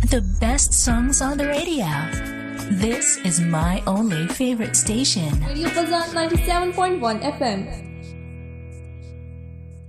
The best songs on the radio. This is my only favorite station. Radio Fazan 97.1 FM.